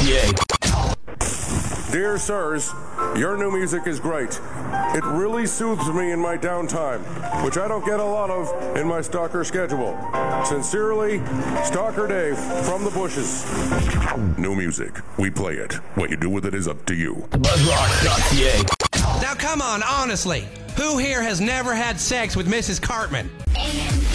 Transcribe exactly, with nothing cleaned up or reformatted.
Dear sirs, your new music is great. It really soothes me in my downtime, which I don't get a lot of in my stalker schedule. Sincerely, Stalker Dave from the bushes. New music. We play it. What you do with it is up to you. Now come on, honestly. Who here has never had sex with Missus Cartman?